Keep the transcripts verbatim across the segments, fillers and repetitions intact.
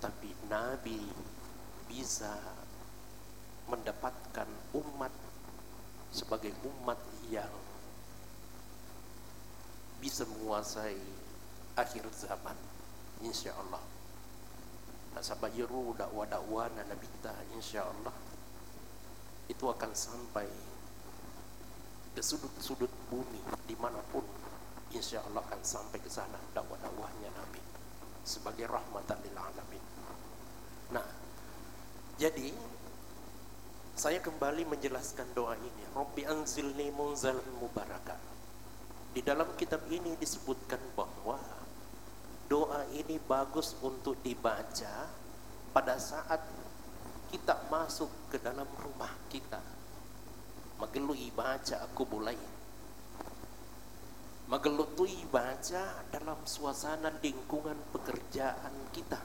Tapi Nabi bisa mendapatkan umat sebagai umat yang bisa menguasai akhir zaman, insya Allah. Nah, sabayiru dakwah-dakwah Nabi kita, insya Allah itu akan sampai ke sudut-sudut bumi dimanapun, insya Allah akan sampai ke sana dakwah-dakwahnya Nabi sebagai rahmatan lil alamin. Nah, jadi saya kembali menjelaskan doa ini, Rabbi anzilni munzalan mubaraka. Di dalam kitab ini disebutkan bahwa doa ini bagus untuk dibaca pada saat kita masuk ke dalam rumah kita. Magelui baca aku mulai. Magelutui baca dalam suasana lingkungan pekerjaan kita.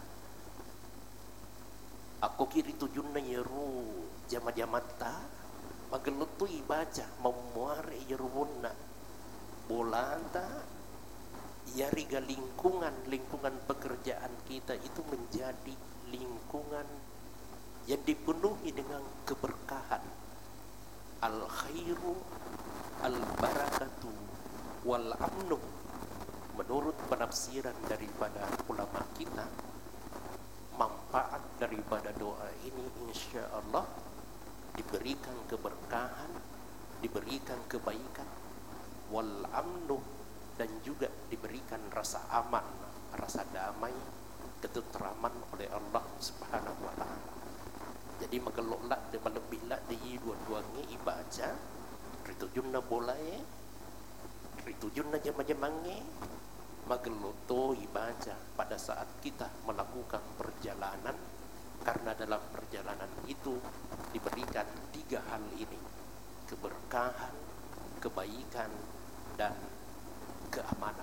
Aku kiri tujun yeru jama-jamata. Magelutui baca memuare yeruna. Bolanta yariga lingkungan lingkungan pekerjaan kita itu menjadi lingkungan yang dipenuhi dengan keberkahan, al khairu al barakatu wal amnu. Menurut penafsiran daripada ulama kita, manfaat daripada doa ini insya Allah diberikan keberkahan, diberikan kebaikan, wal amnu, dan juga diberikan rasa aman, rasa damai, ketentraman oleh Allah Subhanahu wa taala. Jadi mageloklah de malebihlah de dua-duanya ibaca, ritujunna boleh, ritujunna jama-jamange, mageloto ibaca pada saat kita melakukan perjalanan, karena dalam perjalanan itu diberikan tiga hal ini: keberkahan, kebaikan, dan keamanan.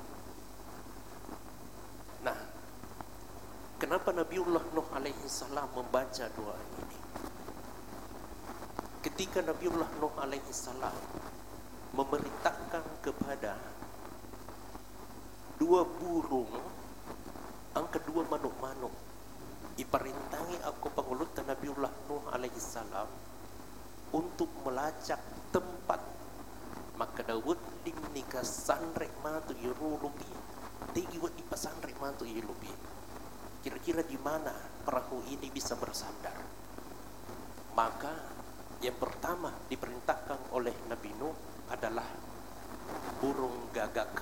Nah, kenapa Nabiullah Nuh alaihi salam membaca doa ini? Ketika Nabiullah Nuh alaihi salam memerintahkan kepada dua burung, ang kedua manuk-manuk, iperintangi aku pangulut Nabiullah Nuh alaihi salam untuk melacak tempat. Maka Dawud dimnika sanrek matu irulubi, tegi wat dipasanrek matu irulubi. Kira-kira di mana perahu ini bisa bersandar? Maka yang pertama diperintahkan oleh Nabi Nuh adalah burung gagak.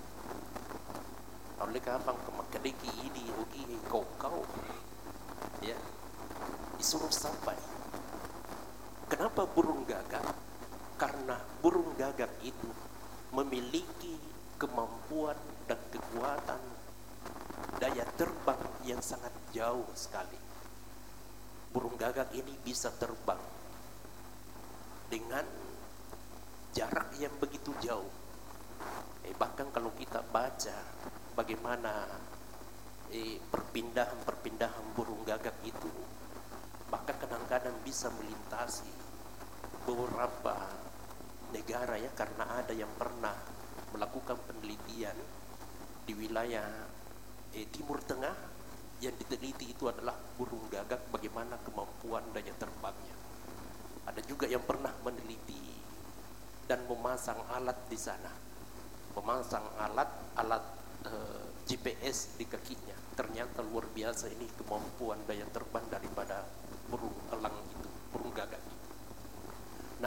Oleh kapang kemakadeki ini ugi kau-kau, ya, disuruh sampai. Kenapa burung gagak? Karena burung gagak itu memiliki kemampuan dan kekuatan daya terbang yang sangat jauh sekali. Burung gagak ini bisa terbang dengan jarak yang begitu jauh. Eh, bahkan kalau kita baca bagaimana eh, perpindahan-perpindahan burung gagak itu, bahkan kadang-kadang bisa melintasi beberapa negara, ya, karena ada yang pernah melakukan penelitian di wilayah eh, Timur Tengah. Yang diteliti itu adalah burung gagak, bagaimana kemampuan daya terbangnya. Ada juga yang pernah meneliti dan memasang alat di sana, memasang alat alat eh, G P S di kakinya. Ternyata luar biasa ini kemampuan daya terbang daripada burung elang itu, burung gagak itu. Nah,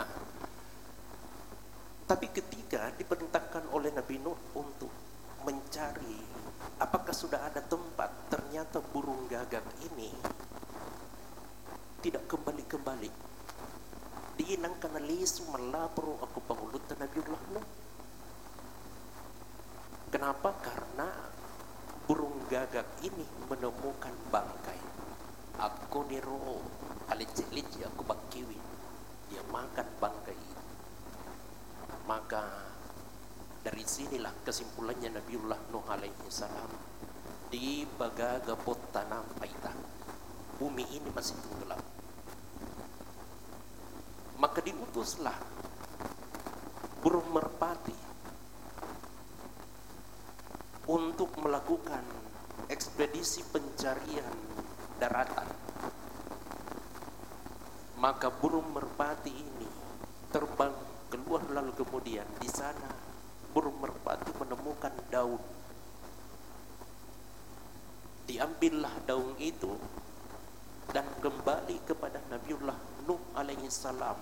tapi ketika diperintahkan oleh Nabi Nuh untuk mencari apakah sudah ada tempat, ternyata burung gagak ini tidak kembali-kembali. Diinang kana lisu malapro aku pangulut Nabiullah Nuh. Kenapa? Karena burung gagak ini menemukan bangkai. Aku niro alicik-licik aku bakiwi, dia makan bangkai itu. Maka dari sinilah kesimpulannya Nabiullah Nuh alaihi salam, di bagaga pot tanam paita, bumi ini masih tenggelam. Maka diutuslah burung merpati untuk melakukan ekspedisi pencarian daratan. Maka burung merpati ini terbang keluar, lalu kemudian di sana burung merpati menemukan daun. Diambillah daun itu dan kembali kepada Nabiullah Nuh alaihi salam.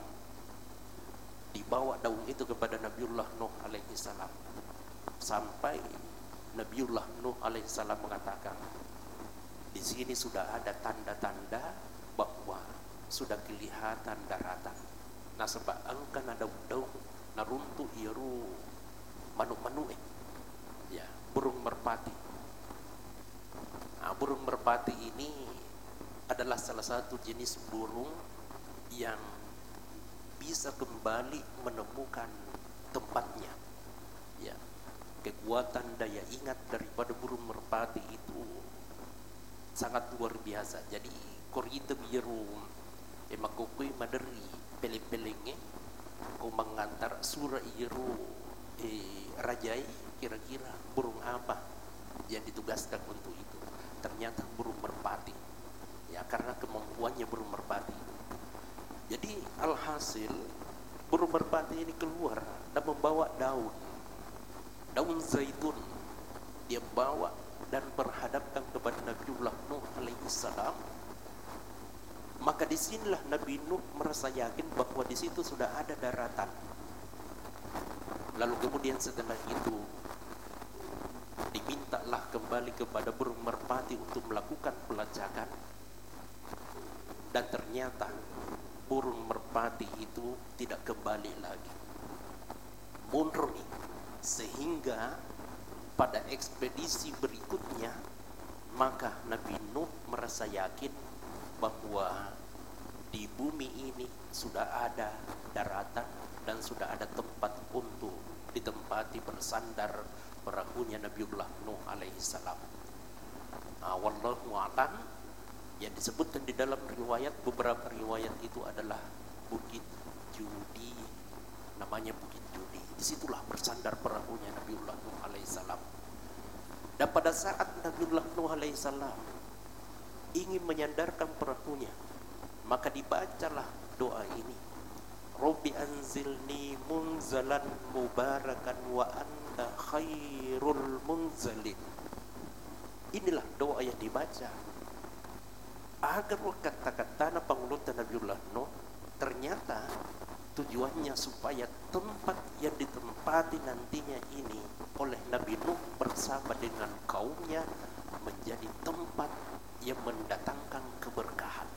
Dibawa daun itu kepada Nabiullah Nuh alaihi salam. Sampai Nabiullah Nuh alaihi salam mengatakan, di sini sudah ada tanda-tanda bahwa sudah kelihatan daratan. Nah sebab angkan ada daun naruntu iru manu-manu eh. Ya, burung merpati. Nah, burung merpati ini adalah salah satu jenis burung yang bisa kembali menemukan tempatnya. Ya, kekuatan daya ingat daripada burung merpati itu sangat luar biasa. Jadi korita biru emakukui maderi peleng-pelengnya kau mengantar surah iru eh, rajai, kira-kira burung apa yang ditugaskan untuk itu. Ternyata burung merpati. Ya, karena kemampuannya burung merpati. Jadi alhasil burung merpati ini keluar dan membawa daun daun zaitun. Dia bawa dan berhadapkan kepada Nabiullah Nuh alaihi salam. Maka disinilah Nabi Nuh merasa yakin bahwa di situ sudah ada daratan. Lalu kemudian setelah itu dimintalah kembali kepada burung merpati untuk melakukan pelacakan. Dan ternyata burung merpati itu tidak kembali lagi, murni. Sehingga pada ekspedisi berikutnya maka Nabi Nuh merasa yakin bahwa di bumi ini sudah ada daratan dan sudah ada tempat untuk ditempati bersandar perahunya Nabiullah Nuh alaihi salam. Nah, wallahu a'lam. Yang disebutkan di dalam riwayat, beberapa riwayat itu adalah Bukit Judi, namanya Bukit Judi. Disitulah bersandar perahunya Nabiullah Nuh alaihi salam. Dan pada saat Nabiullah Nuh alaihi salam ingin menyandarkan perahunya, maka dibacalah doa ini, Rabbi anzilni munzalan mubarakan wa anta khairul munzalin. Inilah doa yang dibaca agar kata-kata pengurutan Nabiullah Nuh ternyata tujuannya supaya tempat yang ditempati nantinya ini oleh Nabi Nuh bersama dengan kaumnya menjadi tempat yang mendatangkan keberkahan.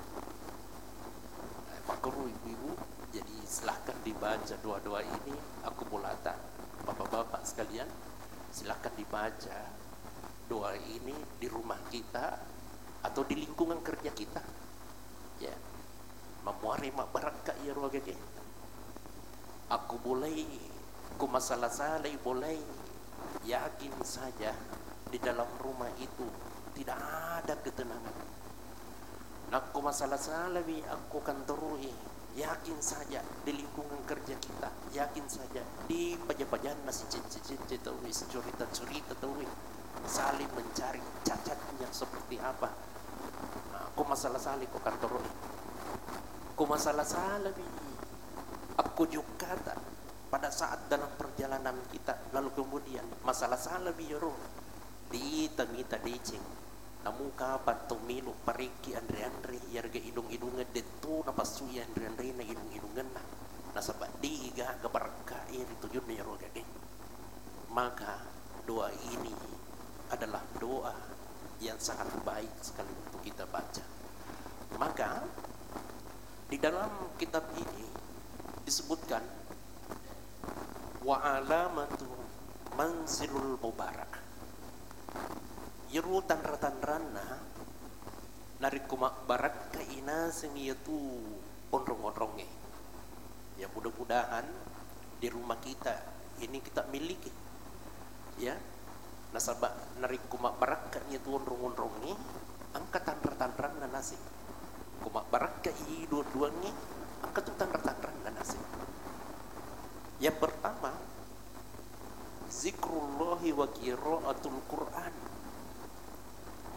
Makruh ibu-ibu, jadi silahkan dibaca doa-doa ini. Aku mulata bapak-bapak sekalian, silahkan dibaca doa ini di rumah kita atau di lingkungan kerja kita. Ya, memuari mak baraka ya ruagake. Aku boleh, ku masalah saleh boleh, yakin saja di dalam rumah itu tidak ada ketenangan. Nak ku masalah salawi aku kantorui, yakin saja di lingkungan kerja kita, yakin saja di pajabajan nasi cicit tahui, cerita-cerita tahui, saling mencari cacatnya seperti apa. Nah, ku masalah salih ku kantorui, ku masalah salawi aku juga kata pada saat dalam perjalanan kita, lalu kemudian masalah salawi yoro di tamita dicing. Namun kapan tumilu pariki andre-andre yarga idung-idungan detu napasuya andre-andre na idung-idungan na nasabad diiga gabarka iri tujuan na yaroga deh. Maka doa ini adalah doa yang sangat baik sekali untuk kita baca. Maka di dalam kitab ini disebutkan wa alamatu manzilul mubarak. Yerutan ratan-rana narik kumak barat ke ina semiyatu ondrong-ondrongnya. Ya mudah-mudahan di rumah kita ini kita miliki. Ya, nasabak narik kumak barat ke itu ondrong-ondrongnya, angkatan ratan-rana nasi. Kumak barat ke i dua-duanya, angkatan ratan-rana nasi. Yang pertama, zikrullahi wa qiraatul Qur'an.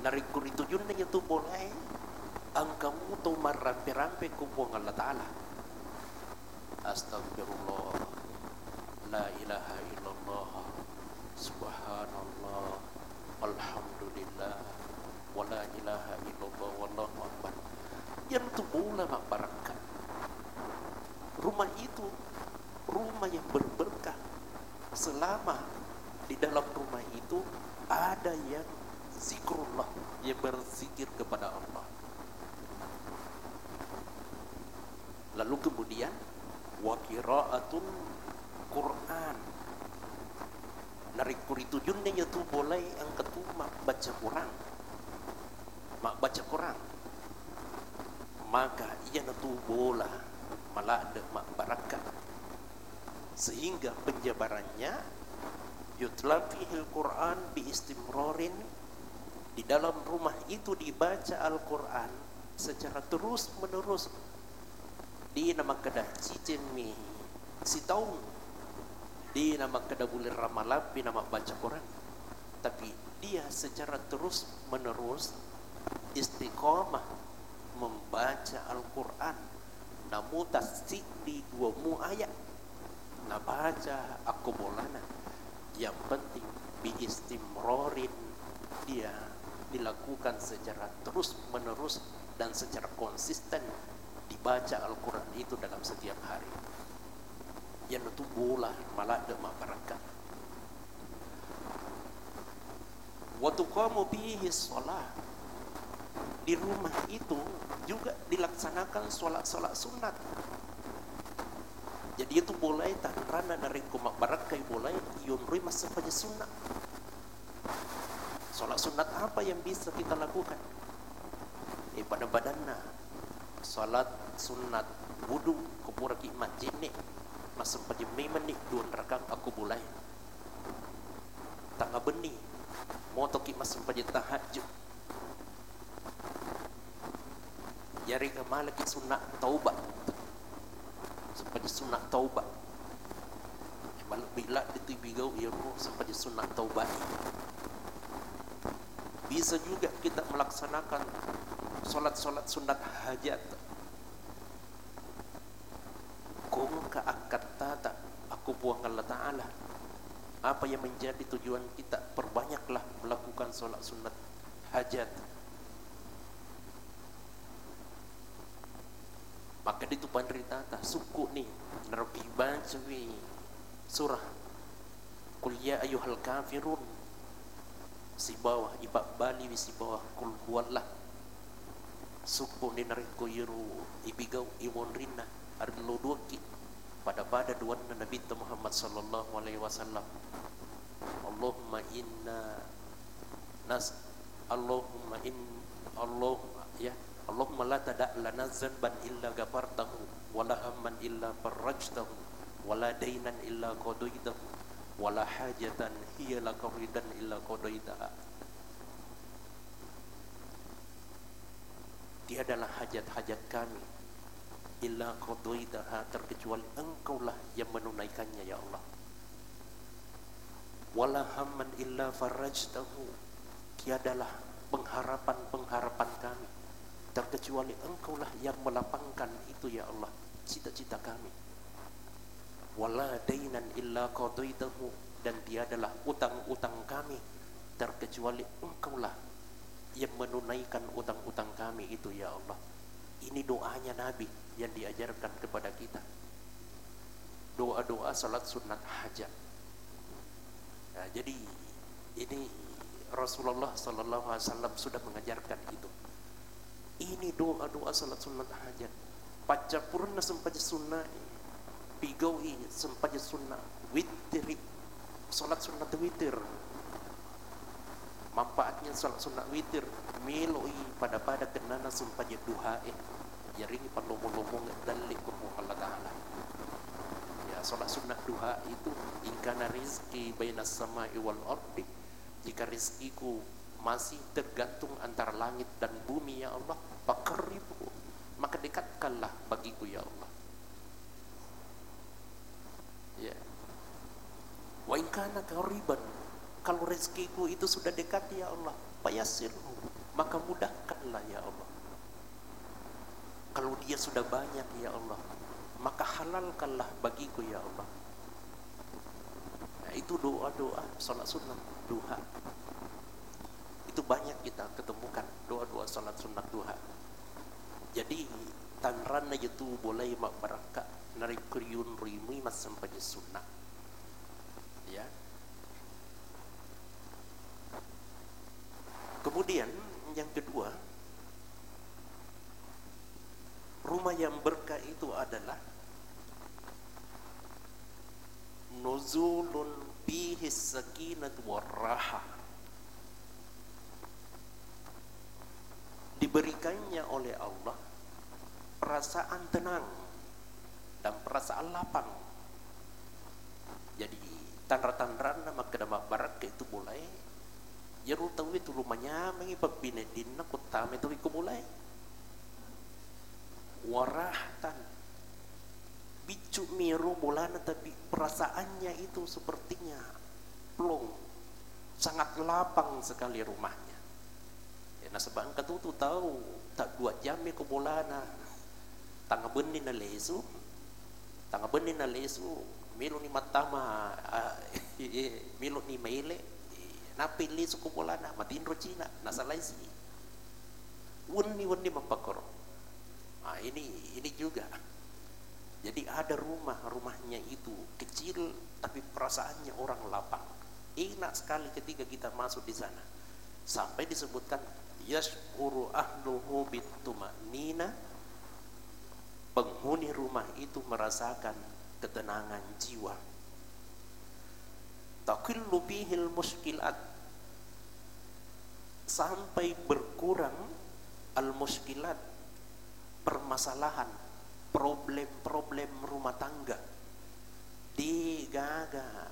narikuri tujuan na itu boleh angkamu tu marampe-rampe kumpung Allah Ta'ala. Astagfirullah, la ilaha illallah, subhanallah, alhamdulillah, wa la ilaha illallah, wallahu akbar. Yang itu boleh mak barakat. Rumah itu rumah yang berberkah selama di dalam rumah itu ada yang zikrullah, yang berzikir kepada Allah. Lalu kemudian wa qiraatul Quran. Narik kuri tujuannya itu boleh angkat mak baca Quran, mak baca Quran, maka ia natu bola malah ada mak barakat, sehingga penjabarannya yutla fihil Quran bi istimrorin, di dalam rumah itu dibaca Al-Quran secara terus menerus. Di nama kedah cicemi si tahun, di nama kedah boleh ramalapi nama baca Quran, tapi dia secara terus menerus istiqomah membaca Al-Quran. Namun tasdik di dua mu ayat na baca aku bolana. Yang penting bi istimrorin, dia dilakukan secara terus menerus dan secara konsisten dibaca Al-Quran itu dalam setiap hari. Yang itu bola malah demak barakat. Wa tuqamu bihi shalah, di rumah itu juga dilaksanakan sholat-sholat sunat. Jadi itu boleh tanrana dari kumak barakai boleh yunri masa saja sunat. Sholat sunat apa yang bisa kita lakukan? Eh pada badanna sholat sunat wudu kubur ki masjid ni masa saja menit dua rakaat aku boleh. Tangga beni mau toki masa saja tahajud. Jari kamal lagi sunat taubat, sampai sunat taubat. Malah bila ditibigau iru sampai sunat taubat. Bisa juga kita melaksanakan solat-solat sunat hajat. Kung keangkat tata aku buang Allah Ta'ala. Apa yang menjadi tujuan kita? Perbanyaklah melakukan solat sunat hajat. Maka itu panritata suku nih naruki baca wi surah Qul ya ayyuhal kafirun, si bawah ibak bali wi si bawah kul huwallah. Suku ni nariko yiru ibigau iwon rinna arlo duaki pada pada duan Nabi Muhammad sallallahu alaihi wasallam. Allahumma inna nas Allahumma in Allahumma ya Allahumma la tada' lana zanban illa ghafartahu wa la hamman illa farajtahu wa la dainan illa qadaitahu wa la hajatan hiya laka ridan illa qadaitaha. Tiadalah hajat-hajat kami illa qadaitaha, terkecuali engkaulah yang menunaikannya ya Allah. Wa la hamman illa farajtahu, tiadalah pengharapan-pengharapan kami terkecuali engkaulah yang melapangkan itu ya Allah cita-cita kami. Wala dainan illa qadaitahu, dan tiadalah utang-utang kami terkecuali engkaulah yang menunaikan utang-utang kami itu ya Allah. Ini doanya Nabi yang diajarkan kepada kita, doa-doa salat sunat hajat. Nah, jadi ini Rasulullah sallallahu alaihi wasallam sudah mengajarkan itu. Ini doa-doa salat sunat hajat. Paca purna sempaja sunnah, pigawi sempaja sunnah, witir, salat sunat witir. Manfaatnya salat sunat witir meloi pada-pada kenana sempaja duha eh. Jadi palomong-lomong dalik kumpul Allah Ta'ala. Ya, salat sunat duha itu ingkana rizki bainas sama'i wal ardi. Jika rizkiku masih tergantung antara langit dan bumi ya Allah, fakaribu, maka dekatkanlah bagiku ya Allah. Ya. Wa in kana qariban, kalau rezekiku itu sudah dekat ya Allah, fayasirhu, maka mudahkanlah ya Allah. Kalau dia sudah banyak ya Allah, maka halalkanlah bagiku ya Allah. Nah, itu doa-doa salat sunat duha. Itu banyak kita ketemukan doa-doa salat sunat duha. Jadi tanran na itu boleh mak baraka nari kriun rimi mas sampai sunnah. Ya. Kemudian yang kedua, rumah yang berkah itu adalah nuzulun fihi sakinat warraha. Diberikannya oleh Allah perasaan tenang dan perasaan lapang. Jadi tandra-tandra nama kedama barat itu mulai ya ru tahu itu rumahnya mengi pabinedin na kutame itu iku mulai warahtan bicu miru bulana, tapi perasaannya itu sepertinya plong, sangat lapang sekali rumahnya. Ya, nah sebab angkat tu tahu tak dua jam ya ke bulana tangga benih na lesu tangga benih na lesu milu ni matama uh, milu ni maile napi lesu ke bulana matindro Cina nasalaisi wuni wuni mapakor. Nah, ini ini juga. Jadi ada rumah, rumahnya itu kecil tapi perasaannya orang lapang. Enak sekali ketika kita masuk di sana. Sampai disebutkan yash'uru ahluhu bituma'nina, penghuni rumah itu merasakan ketenangan jiwa. Taqillu bihil muskilat, sampai berkurang al-muskilat, permasalahan, problem-problem rumah tangga. Digaga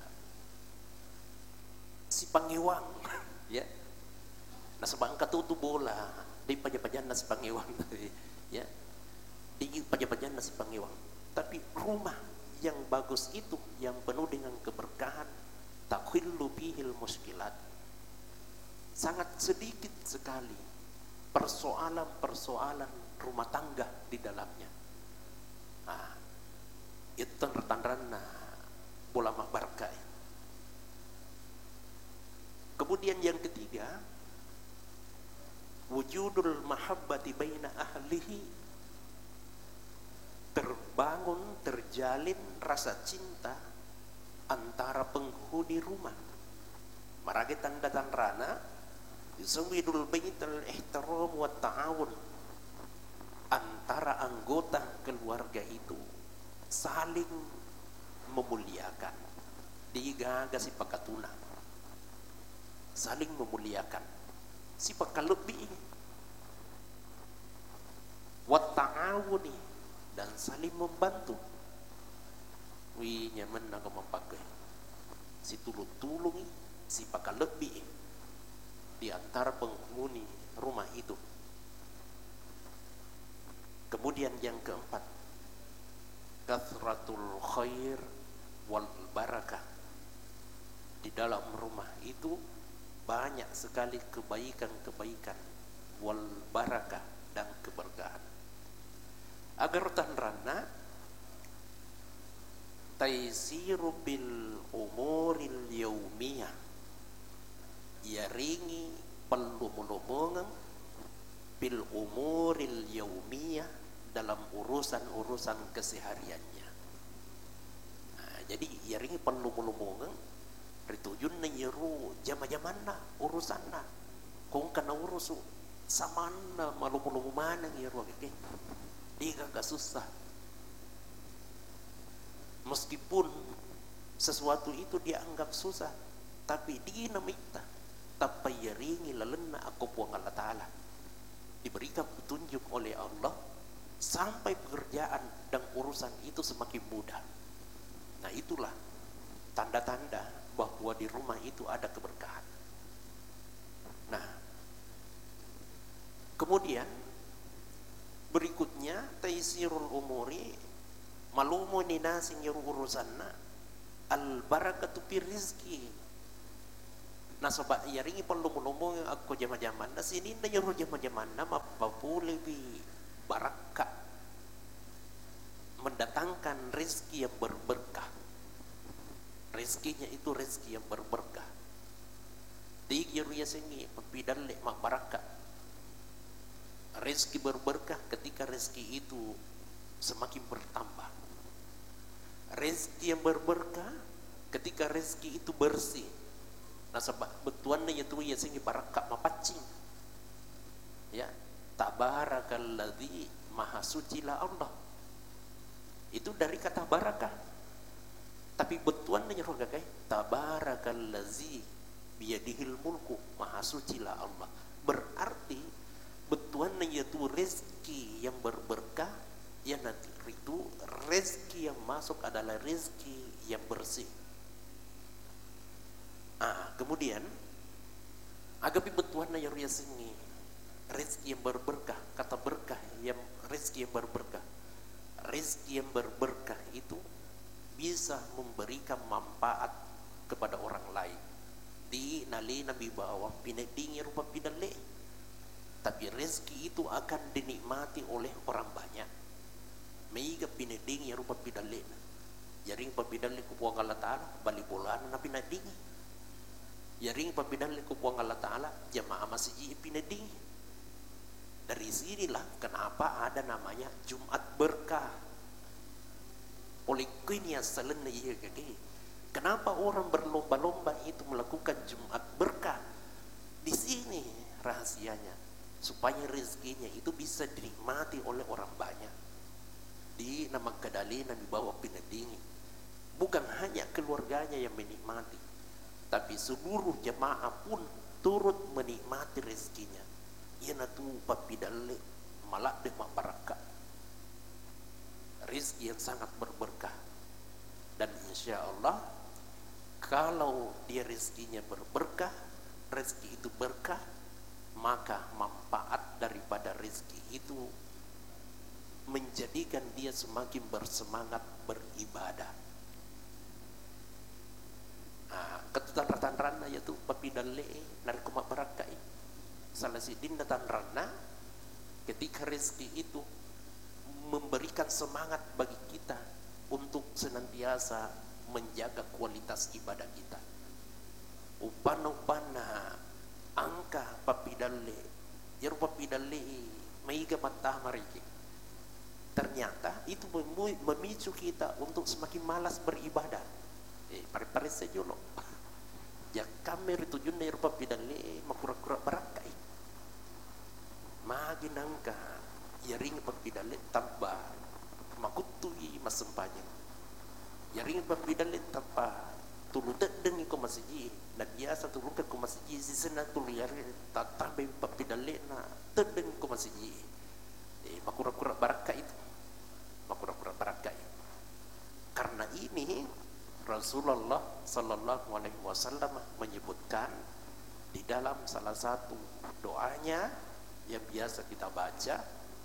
si pangiwang ya. Nah sebangka tutu bola di pajapajan nasi pangiwang ya. Di pajapajan nasi pangiwang. Tapi rumah yang bagus itu yang penuh dengan keberkahan, takhillu bihil muskilat. Sangat sedikit sekali persoalan-persoalan rumah tangga di dalamnya. Nah, itu tanda-tanda bola barkai. Kemudian yang ketiga, wujudul mahabbati baina ahlihi, terbangun, terjalin rasa cinta antara penghuni rumah. Maragi tanda-tanda yusawidul baitul ihtiram wa ta'awun, antara anggota keluarga itu saling memuliakan. Digaga si pakatuna saling memuliakan si pakalebih wa ta'awuni, dan saling membantu. Wih nyaman nak memakai si tulung-tulungi si pakalebih di antara penghuni rumah itu. Kemudian yang keempat, kathratul khair wal barakah. Di dalam rumah itu banyak sekali kebaikan-kebaikan, wal barakah, dan keberkahan. Agar tanrana taisiru bil umuril yaumiyah, yaringi pelumulumungan bil umuril yaumiyah, dalam urusan-urusan kesehariannya. Nah, jadi yaringi pelumulumungan ritujun na yeru jama-jamanna urusanna kung kana urusu samanna malumulumana yeru ke diga gak susah. Meskipun sesuatu itu dianggap susah, tapi dinamita tapayaringi lalena aku puang Allah Ta'ala, diberikan petunjuk oleh Allah sampai pekerjaan dan urusan itu semakin mudah. Nah itulah tanda-tanda bahwa di rumah itu ada keberkahan. Nah kemudian berikutnya taisirul umuri malumuni nasin urusanna al barakatu fir rizki, Nah sobat yaringi perlu ngomong aku zaman-zaman nah sini na yoro zaman-zaman nama boleh bi barakah mendatangkan rezeki yang berberkah. Rezekinya itu rezeki yang berberkah. Tiga ruya sengi pepidan lek mak barakah. Rezeki berberkah ketika rezeki itu semakin bertambah. Rezeki yang berberkah ketika rezeki itu bersih. Nah sebab betuan ya tu ya sing barakah mapacing. Ya, tabarakalladzi maha suci la Allah. Itu dari kata barakah. Tapi betuan nya roga kai tabarakalladzi biyadihil mulku maha suci la Allah. Berarti betuan nya tu rezeki yang berberkah ya nanti itu rezeki yang masuk adalah rezeki yang bersih. Ah, kemudian agapi betuan na yang sini rezeki yang berberkah, kata berkah yang rezeki yang berberkah. Rezeki yang berberkah itu bisa memberikan manfaat kepada orang lain. Di nali nabi bawa pineding rupa pidale. Tapi rezeki itu akan dinikmati oleh orang banyak. Meiga pineding rupa pidale. Jaring papidale ku puang Allah Ta'ala balik bolaan na pineding. Yaring papidan liku puang Allah Ta'ala jamaah masjid pineding. Dari sinilah kenapa ada namanya Jumat Berkah. Oleh kuinya selen iya kaki. Kenapa orang berlomba-lomba itu melakukan Jumat Berkah? Di sini rahasianya supaya rezekinya itu bisa dinikmati oleh orang banyak. Di nama kedalinan di bawah pineding. Bukan hanya keluarganya yang menikmati, tapi seluruh jemaah pun turut menikmati rezekinya. Ia natu papidalle malak de barakah. Rezeki yang sangat berberkah. Dan insya Allah kalau dia rezekinya berberkah, rezeki itu berkah, maka manfaat daripada rezeki itu menjadikan dia semakin bersemangat beribadah. Ah, ketutan ratan rana yaitu papidalle narikuma barakai salah sidin datan rana ketika rezeki itu memberikan semangat bagi kita untuk senantiasa menjaga kualitas ibadah kita. Upana-upana angka papidalle jaru papidalle meiga matah mariki. Ternyata itu memicu kita untuk semakin malas beribadah. Eh, pare-pare saja lo. Ya kamer itu junne rupa pidale makura-kura barakai. Magi nangka ya ring papidale tanpa makutui masempanya. Ya ring papidale tanpa tulu tedeng ko masiji na biasa tulu ko masiji sisena tulu ya tatambe papidale na tedeng ko masiji. Eh makura-kura barakai itu. Makura-kura barakai. Karena ini Rasulullah Sallallahu Alaihi Wasallam menyebutkan di dalam salah satu doanya yang biasa kita baca,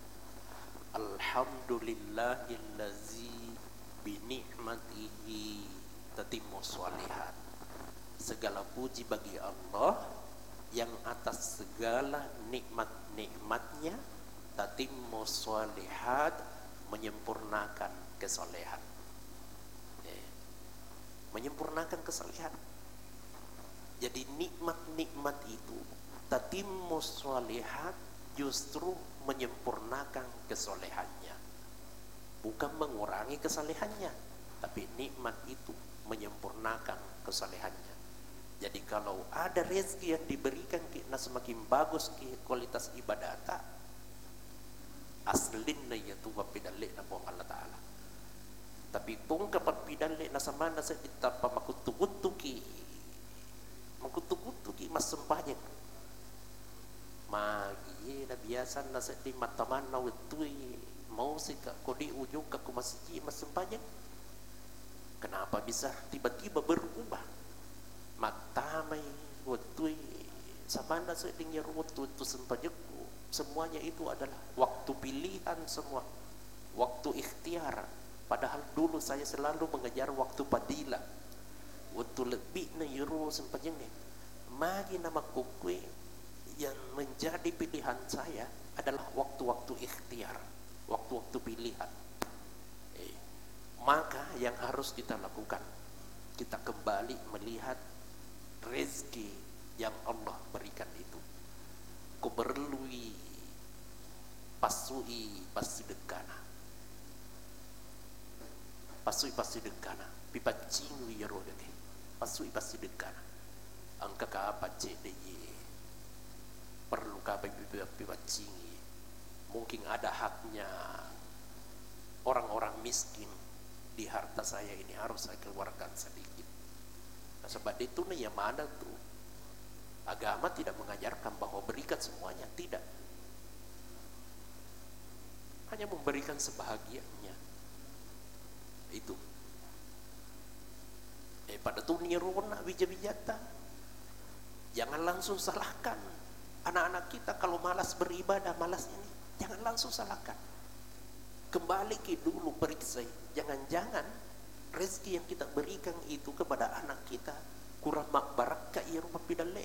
Alhamdulillahillazi binikmatihi tatimmu sholihat. Segala puji bagi Allah yang atas segala nikmat-nikmatnya tatimmu sholihat, menyempurnakan kesolehan. Menyempurnakan kesalehan. Jadi nikmat-nikmat itu tatimmu sholihat justru menyempurnakan kesolehannya, bukan mengurangi kesalehannya, tapi nikmat itu menyempurnakan kesalehannya. Jadi kalau ada rezeki yang diberikan kita semakin bagus kualitas ibadah tak aslinna yaitu wapidalle na po Allah Ta'ala. Tapi kung kapag pidalle na sama na sa itapa makutugutuki makutugutuki mas sempanya magi na biasa na sa di mataman na wetui mau sika kodi ujung ka kumasiji mas sempanya. Kenapa bisa tiba-tiba berubah matamay wetui sama na sa ding yarutu itu sempajaku. Semuanya itu adalah waktu pilihan semua, waktu ikhtiar. Padahal dulu saya selalu mengejar waktu padila, waktu lebih na yuru sempatnya nih Magi nama kukui yang menjadi pilihan saya adalah waktu-waktu ikhtiar, waktu-waktu pilihan. Eh, maka yang harus kita lakukan, kita kembali melihat rezeki yang Allah berikan itu. Ku berlui pasui pasidekana, pasui pasidekana, pipacingu yarodake, pasui pasidekana. Angka ka apa cedeye perlu kapai pipacingi. Mungkin ada haknya orang-orang miskin di harta saya ini, harus saya keluarkan sedikit. Nah, sebab itu nih yang mana tuh agama tidak mengajarkan bahwa berikan semuanya, tidak, hanya memberikan sebahagiannya itu. Eh pada tuh niruna bija-bijata, jangan langsung salahkan anak-anak kita kalau malas beribadah, malas ini, jangan langsung salahkan. Kembali ke dulu, periksa, jangan-jangan rezeki yang kita berikan itu kepada anak kita kurang makbarakah ya rumah pidale.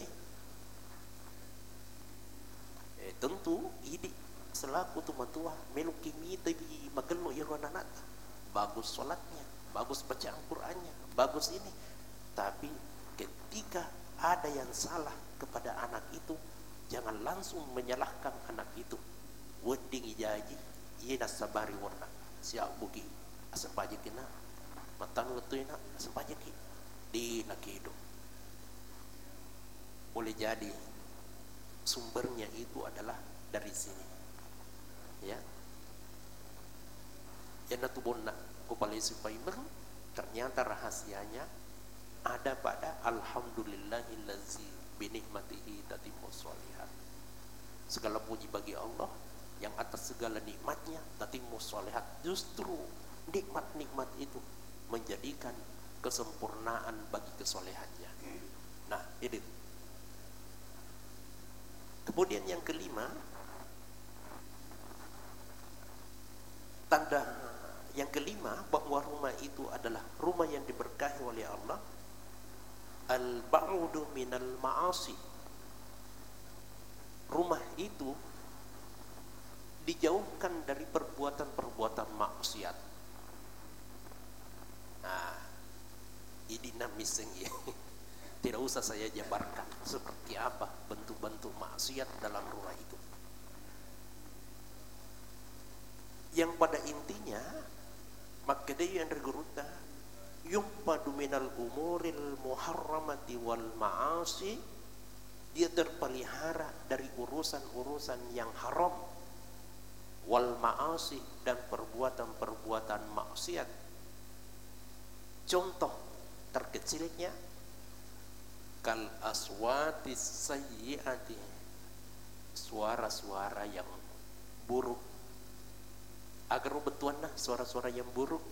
Eh tentu ini selaku tumatua melukimi tapi magelo ya anak, bagus sholatnya, bagus bacaan Qur'annya, bagus ini, tapi ketika ada yang salah kepada anak itu, jangan langsung menyalahkan anak itu. Wedding ijaji iya sabari warna siap bugi asam pajak kena matan waktu ina asam pajak ki di nakido. Boleh jadi sumbernya itu adalah dari sini, ya. Yang natubonna kupalai supaya ternyata rahasianya ada pada alhamdulillahillazi binikmatihi tatimmu sholihat. Segala puji bagi Allah yang atas segala nikmatnya tatimmu sholihat. Justru nikmat-nikmat itu menjadikan kesempurnaan bagi kesolehannya. Nah ini. Kemudian yang kelima, tanda yang kelima bahwa rumah itu adalah rumah yang diberkahi oleh Allah, al-ba'udu minal ma'asi. Rumah itu dijauhkan dari perbuatan-perbuatan maksiat. Nah, ini namiseng ya. Tidak usah saya jabarkan seperti apa bentuk-bentuk maksiat dalam rumah itu. Yang pada intinya maka dia yang reguruta yumpadu minal umuril muharramati wal ma'asi, dia terpelihara dari urusan-urusan yang haram, wal ma'asi, dan perbuatan-perbuatan maksiat. Contoh terkecilnya kal aswati sayyiati, suara-suara yang buruk. Agar betuan nah suara-suara yang buruk,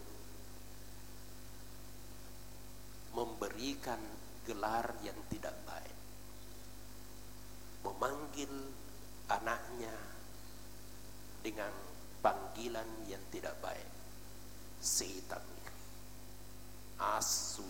memberikan gelar yang tidak baik, memanggil anaknya dengan panggilan yang tidak baik, setan, asu,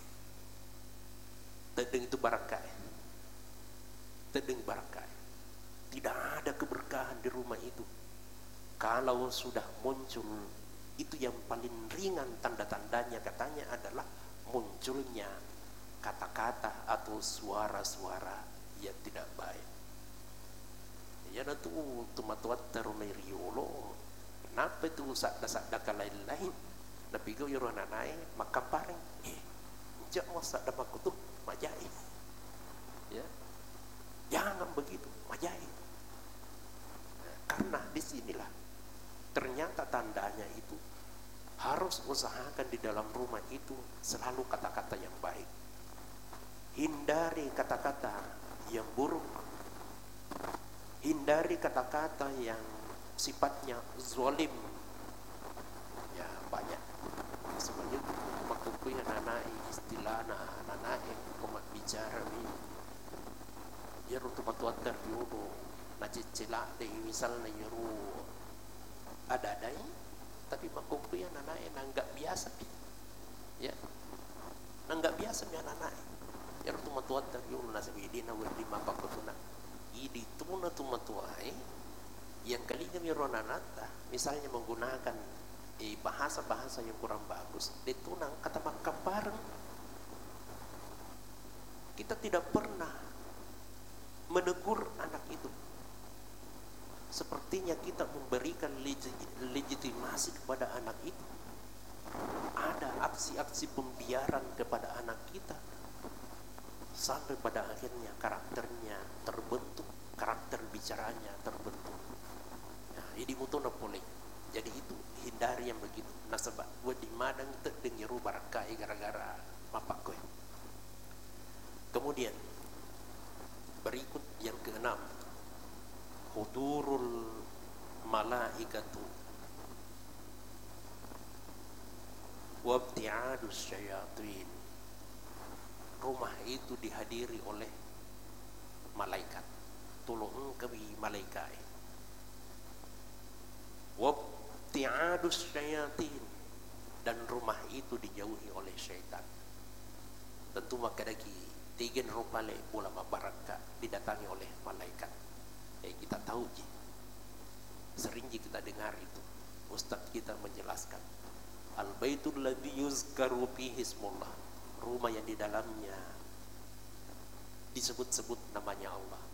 tedeng itu barakai, tedeng barakai. Tidak ada keberkahan di rumah itu. Kalau sudah muncul, itu yang paling ringan tanda-tandanya katanya adalah munculnya kata-kata atau suara-suara yang tidak baik. Ya itu tumat-tuat terumeriolo. Kenapa itu sakda-sakda lain-lain? Nabi kau yuro nanai maka pareng. Eh, jak masak dapat kutu majai. Ya, jangan begitu majai. Nah, karena disinilah ternyata tandanya itu harus usahakan di dalam rumah itu selalu kata-kata yang baik. Hindari kata-kata yang buruk. Hindari kata-kata yang sifatnya zalim. Ya banyak. Sebenarnya makuku yang nanai istilah nanai komat bicara ni. Ya rutu batuan terjudo. Nacicila deh misalnya yeru ada-ada ini, tapi makuku yang nanai nanggak biasa, ya, nanggak biasa yang nanai. ya tu matuat tak yung nasa bidina wen di mapa ko tuna idi tuna tu matuai yang kali kami ronanata misalnya menggunakan eh, bahasa-bahasa yang kurang bagus ditunang kata makam bareng. Kita tidak pernah menegur anak itu. Sepertinya kita memberikan legitimasi kepada anak itu. Ada aksi-aksi pembiaran kepada anak kita sampai pada akhirnya karakternya terbentuk, karakter bicaranya terbentuk. Nah, ini mutuna boleh. Jadi itu hindari yang begitu. Nasabah buat di madang terdengar barakai gara-gara mapak gue. Kemudian berikut yang keenam, hudurul malaikatu wabti'adus syayatin. Rumah itu dihadiri oleh malaikat. Tolong kami malaikat. Wabti'adus syayatin, dan rumah itu dijauhi oleh syaitan. Tentu maka lagi tiga rupa le ulama baraka didatangi oleh malaikat. Eh kita tahu je. Sering je kita dengar itu. Ustaz kita menjelaskan. Al-baitul ladzi yuzkaru fihi ismullah. Rumah yang di dalamnya disebut-sebut namanya Allah.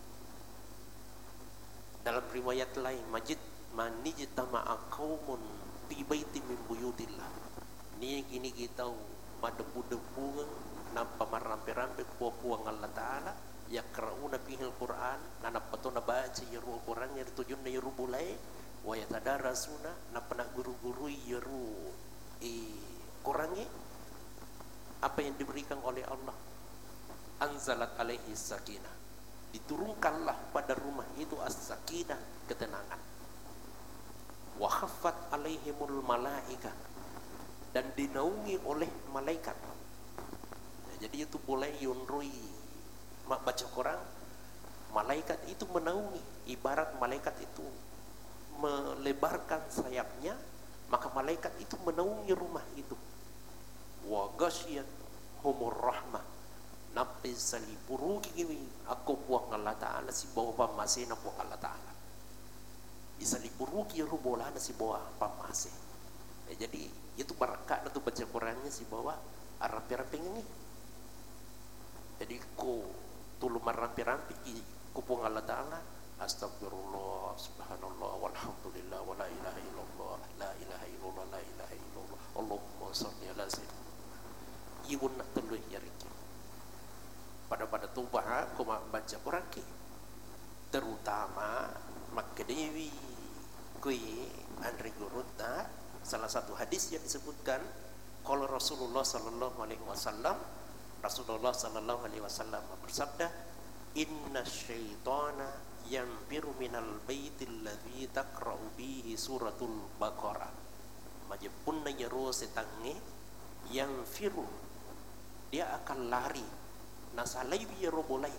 Dalam riwayat lain, majid manijtama'a qaumun fi baitin min buyutillah. Ni gini kita madebu-debu nampa marampe-rampe puang Allah Ta'ala yakra'una fihil Qur'an nana patuna baca yaru Qur'an yang ditujun na yaru bulai wa yatadarasuna na pernah guru-guru yaru eh Qur'annya apa yang diberikan oleh Allah. Anzalat alaihi sakinah, diturunkanlah pada rumah itu as-sakinah, ketenangan. Wa khaffat alaihimul malaikah, dan dinaungi oleh malaikat. Jadi itu boleh yunrui mak baca Quran, malaikat itu menaungi. Ibarat malaikat itu melebarkan sayapnya, maka malaikat itu menaungi rumah itu. Wa ghasyiyat humur rahmah, napi saliburugi gini aku puang Allah Ta'ala si bawa pamasena puang Allah Ta'ala isaliburugi rubola si bawa pamase. Ya, jadi itu barakat itu baca Qurannya si bawa arapi-arapi ini. Jadi ku tulu marampi-rampi ku puang Allah Ta'ala astagfirullah subhanallah walhamdulillah wa la ilaha illallah la ilaha illallah la ilaha illallah Allahumma sholli ala sayyidina iwun nak tuluh yariki pada pada tubah ku baca Quran ki terutama Makka Dewi kui Andri Gurutta. Salah satu hadis yang disebutkan kalau Rasulullah sallallahu alaihi wasallam Rasulullah sallallahu alaihi wasallam bersabda, inna syaitana yanfiru minal baitil ladzi taqra'u bihi suratul baqarah. Majepunna yaro setange yanfiru, dia akan lari nasalai bi robolai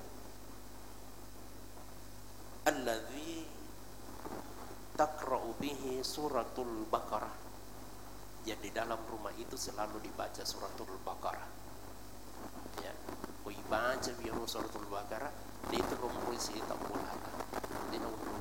alladzi taqra'u bihi suratul baqarah. Yang di dalam rumah itu selalu dibaca suratul baqarah. Ya, kau baca biru suratul Baqarah, dia terumpul si tambulata, dia nunggu.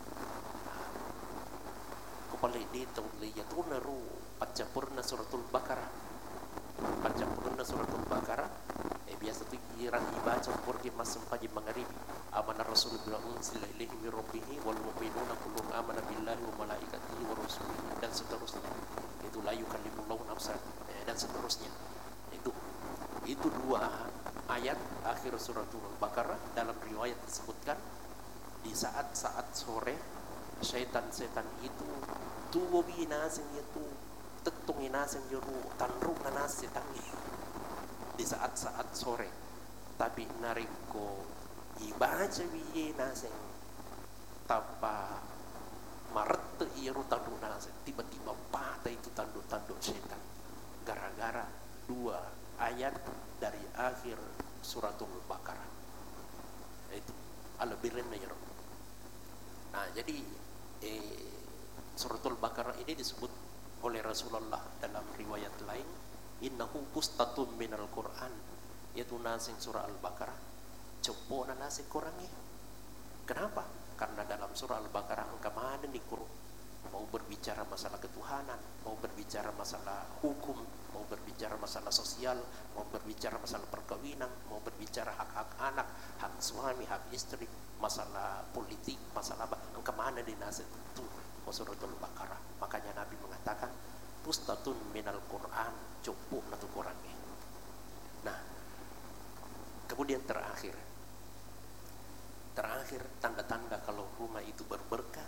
Kau paling dia tahu dia tu naru baca purna suratul Baqarah, baca purna suratul Baqarah. Eh biasa tu kirang dibaca pergi masuk pagi maghribi. Amana Rasulullah unzila ilaihi min rabbih wal mu'minuna kullun amana billahi wa malaikatihi wa rusulihi dan seterusnya. Itu la yukallimullahu nafsan dan seterusnya. Itu itu dua ayat akhir suratul Baqarah dalam riwayat disebutkan di saat-saat sore syaitan-syaitan itu tuwo binasin itu tetung inasin juru tanrung nanas setangi di saat-saat sore. Tapi nariko ibaca biye nasin tapa maret iru tandu nasin tiba-tiba patah itu tandu-tandu syaitan gara-gara dua ayat dari akhir suratul Baqarah. Itu al-birrin ya. Nah, jadi eh, suratul Baqarah ini disebut oleh Rasulullah dalam riwayat lain, innahu bustatun minal Quran. yaitu nasing surah Al-Baqarah, coba na nasing kurangnya. Kenapa? Karena dalam surah Al-Baqarah angka mana nih kuru mau berbicara masalah ketuhanan, mau berbicara masalah hukum, mau berbicara masalah sosial, mau berbicara masalah perkawinan, mau berbicara hak-hak anak, hak suami, hak istri, masalah politik, masalah apa, angka mana di nasib itu suratul Baqarah. Makanya Nabi mengatakan pustatun minal Quran, cukup natu Qurannya. Nah, kemudian terakhir terakhir tanda-tanda kalau rumah itu berberkah,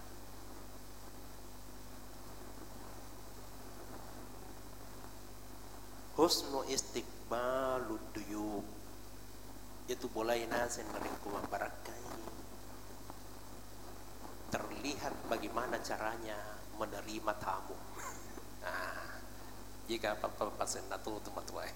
husnu istiqbalud duyub, itu boleh nasen meringkuma barakai, terlihat bagaimana caranya menerima tamu. Nah, jika apa-apa pasen natu tempat-tempat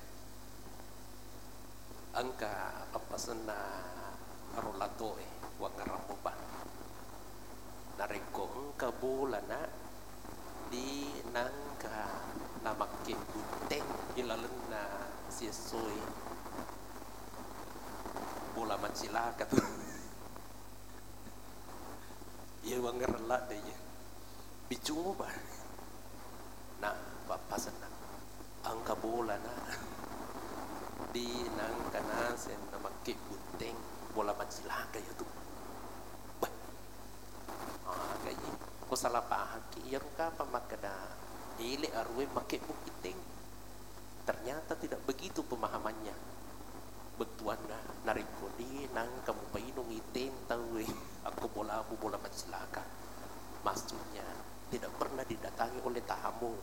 angka papasan na arulato eh wang ngaramuban nareko angka bola na di nangka namake bunte ilalan na sisoy bola mancilaka tuh ya wang ngarala deh ya bicungu ba nah papasan na angka bola na di nang kanasen na magki bunteng bola mansilaka ya tuh bah ah kaya ko salah pahaki ya ruka pa makada ile arwe make bukiting. Ternyata tidak begitu pemahamannya. Betuan na nariko di nang kamu painong itim tahu aku bola abu bola mansilaka, maksudnya tidak pernah didatangi oleh tamu.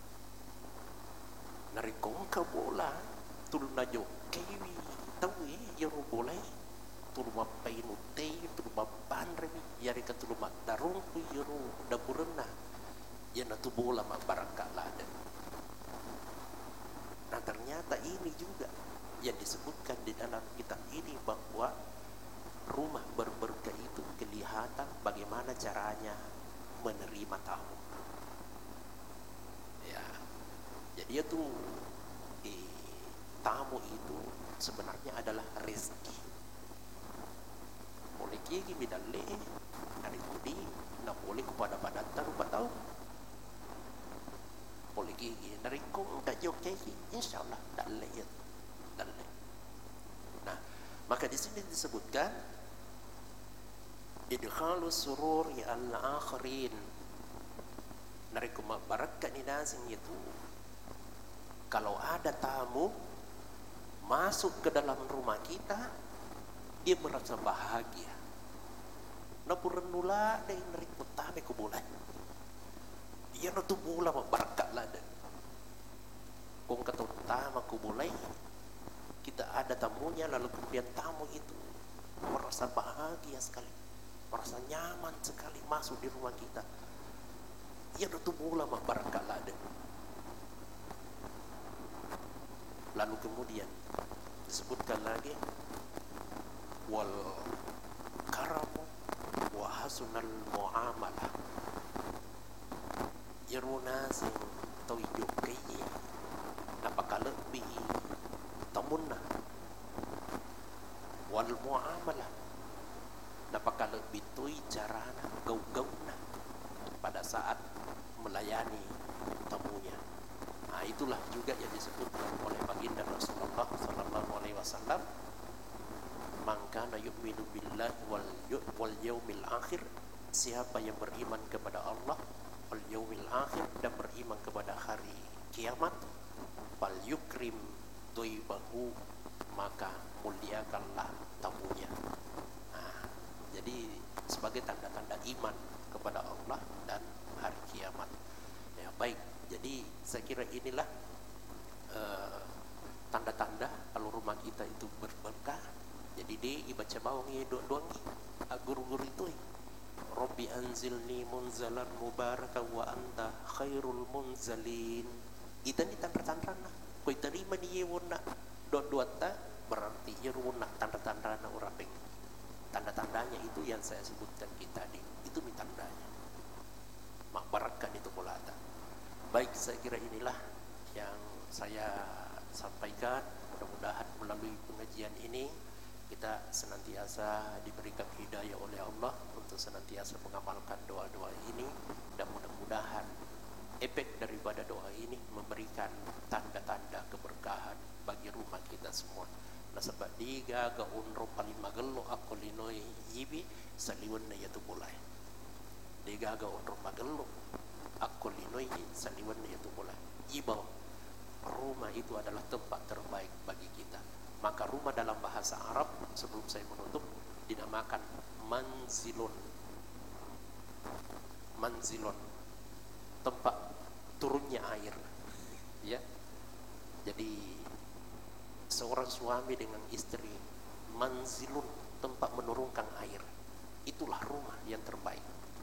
Nariko ka bola tulun na jo kewi tahu ya ro bola tulun mapainu te tulun mapanre yari ka tulun madarung ku yero daburena ya na tu bola ma baraka lada. Nah ternyata ini juga yang disebutkan di dalam kitab ini bahwa rumah berberkah itu kelihatan bagaimana caranya menerima tamu. Ya, jadi itu eh, tamu itu sebenarnya adalah rezeki. Boleh kiki bidalle hari kudi nak boleh kepada pada taruh tahu. Boleh kiki dari kong tak jauh kiki, insyaallah dalle ya dalle. Nah, maka di sini disebutkan idkhalus sururi al-akhirin. Nariku barakat ni nasing itu kalau ada tamu masuk ke dalam rumah kita, dia merasa bahagia. Napurenula dai nariku tame ko bulan. Dia no tu bula barakat lah dan. Kung katutama ko bulay, kita ada tamunya lalu kemudian tamu itu merasa bahagia sekali, merasa nyaman sekali masuk di rumah kita. Ia bertumbuhlah barakat lada. Lalu kemudian disebutkan lagi wal karamu wa hasunal muamalah. Yaruna sing tawiyuk kaya napakalebih tamunna wal muamalah napakalebih tuy carana gau-gauna pada saat melayani tamunya. Nah itulah juga yang disebutkan oleh baginda Rasulullah sallallahu alaihi wasallam, man kana yu'minu billahi wal wal yaumil akhir, siapa yang beriman kepada Allah wal yaumil akhir dan beriman kepada hari kiamat, fal yukrim dhaifahu, maka muliakanlah tamunya. Nah, jadi sebagai tanda-tanda iman kepada Allah dan hari kiamat. Ya baik, jadi saya kira inilah uh, tanda-tanda kalau rumah kita itu berberkah. Jadi dia ibaca bawang ya doang guru-guru itu Rabbi anzilni munzalan mubaraka wa anta khairul munzalin. Ita ni tanda-tanda na koi terima ni yewona dot-dota berarti yewona tanda-tanda na orang. Tanda-tandanya itu yang saya sebutkan kita tadi, itu tandanya. Mak barakat itu mulata. Baik, saya kira inilah yang saya sampaikan. mudah-mudahan melalui pengajian ini kita senantiasa diberikan hidayah oleh Allah untuk senantiasa mengamalkan doa-doa ini, dan mudah-mudahan efek daripada doa ini memberikan tanda-tanda keberkahan bagi rumah kita semua. Nah sebab diga ga unro palimagelo ako linoy yibi saliwan na yatu mulai. Diga ga unro magelo ako linoy saliwan na yatu mulai. Ibau, rumah itu adalah tempat terbaik bagi kita. Maka rumah dalam bahasa Arab, sebelum saya menutup, dinamakan manzilun. Manzilun, tempat turunnya air, ya. Jadi seorang suami dengan istri, manzilun, tempat menurunkan air, itulah rumah yang terbaik.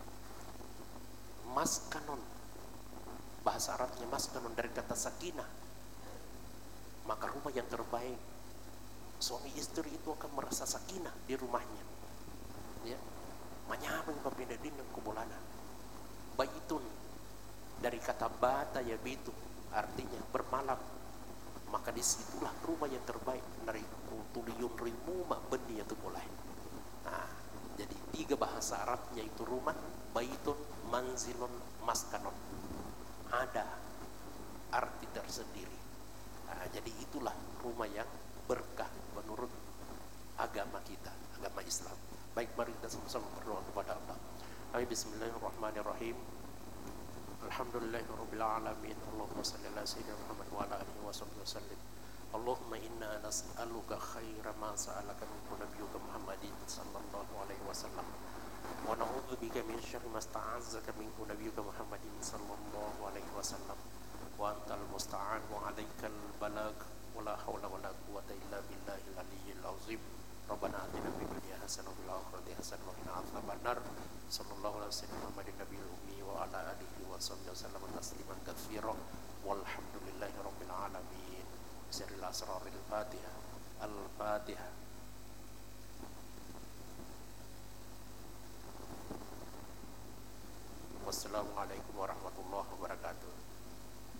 Maskanun, bahasa Arabnya maskanun dari kata sakinah. Maka rumah yang terbaik, suami istri itu akan merasa sakinah di rumahnya, ya. Manyabang papinadin ng kumulana. Baitun dari kata bata ya bitu, artinya bermalam. Maka disitulah rumah yang terbaik. Dari tuliyun rimuma benih itu mulai. Nah, jadi tiga bahasa Arabnya itu rumah, baitun, manzilun, maskanon. Ada arti tersendiri. Nah, jadi itulah rumah yang berkah menurut agama kita, agama Islam. Baik, mari kita sama-sama berdoa kepada Allah. Amin. Bismillahirrahmanirrahim. Alhamdulillahirabbil alamin. Allahumma shalli ala sayyidina Muhammad wa ala alihi wasallam. Allahumma inna nas'aluka khaira ma sa'alaka minhu nabiyyuka Muhammadin sallallahu alaihi wasallam. Wa na'udzubika min syarri ma sta'azzaka minhu nabiyyuka Muhammadin sallallahu alaihi wasallam. Wa antal musta'an wa 'alaikal balag. ولا حول ولا قوة إلا بالله العلي العظيم. ربنا آتنا في الدنيا حسنة وفي الآخرة حسنة وقنا عذاب النار. صلى الله على سيدنا محمد النبي الأمي وعلى آله وصحبه وسلم تسليما كثيرا والحمد لله رب العالمين. بسر الأسرار الفاتحة. الفاتحة. والسلام عليكم ورحمة الله وبركاته.